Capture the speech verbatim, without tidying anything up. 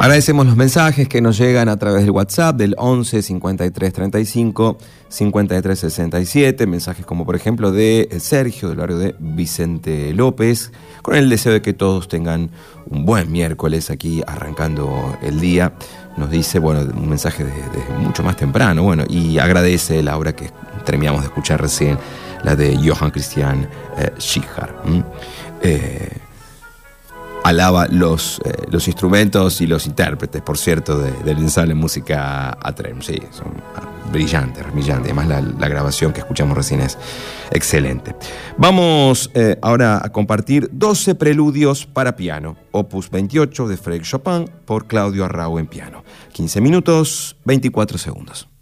Agradecemos los mensajes que nos llegan a través del WhatsApp del once cincuenta y tres treinta y cinco cincuenta y tres sesenta y siete, mensajes como por ejemplo de Sergio del barrio de Vicente López, con el deseo de que todos tengan un buen miércoles aquí arrancando el día. Nos dice, bueno, un mensaje de, de mucho más temprano, bueno, y agradece la obra que terminamos de escuchar recién, la de Johann Christian eh, Schichar. ¿Mm? Eh, alaba los, eh, los instrumentos y los intérpretes, por cierto, de, del ensamble Música a Trem. Sí, son brillantes, brillantes. Además, la, la grabación que escuchamos recién es excelente. Vamos eh, ahora a compartir doce preludios para piano, opus veintiocho de Frédéric Chopin, por Claudio Arrau en piano. quince minutos, veinticuatro segundos.